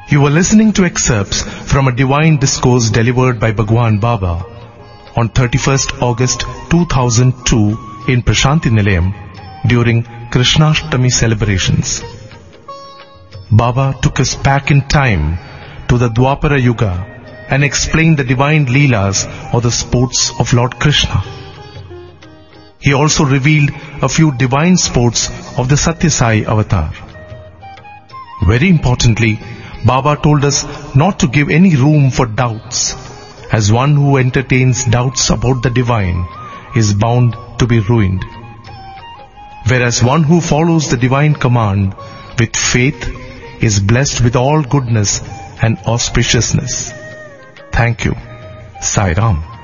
You were listening to excerpts from a divine discourse delivered by Bhagwan Baba on 31st August 2002 in Prashanti Nilayam during Krishnashtami celebrations. Baba took us back in time to the Dwapara Yuga and explained the divine Leelas or the sports of Lord Krishna. He also revealed a few divine sports of the Satya Sai avatar. Very importantly, Baba told us not to give any room for doubts, as one who entertains doubts about the divine is bound to be ruined. Whereas one who follows the divine command with faith is blessed with all goodness and auspiciousness. Thank you. Sai Ram.